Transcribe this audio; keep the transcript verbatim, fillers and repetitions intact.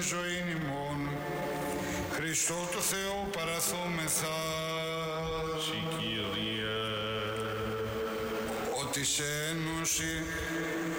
ζωήν ημών. Χριστό το Θεό παραθόμεθα. Συ Κύριε. Ότι σε ένωση